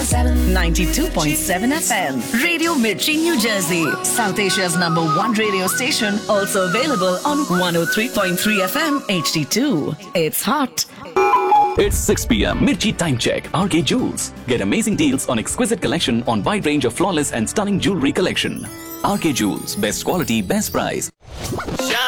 92.7 FM. Radio Mirchi, New Jersey. South Asia's #1 radio station. Also available on 103.3 FM HD2. It's hot. It's 6 p.m. Mirchi Time Check. RK Jewels. Get amazing deals on exquisite collection on wide range of flawless and stunning jewelry collection. RK Jewels. Best quality, best price.